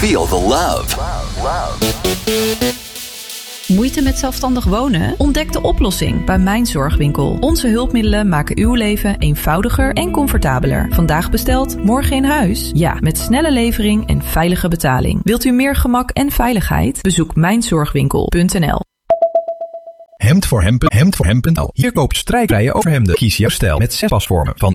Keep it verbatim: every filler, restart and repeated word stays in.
Feel the love. Moeite met zelfstandig wonen? Ontdek de oplossing bij Mijn Zorgwinkel. Onze hulpmiddelen maken uw leven eenvoudiger en comfortabeler. Vandaag besteld, morgen in huis? Ja, met snelle levering en veilige betaling. Wilt u meer gemak en veiligheid? Bezoek mijn zorgwinkel punt n l. Hemd voor Hempen, hemd voor Hempen. Hier koopt strijkrijen overhemden. Kies jouw stijl met zes pasvormen van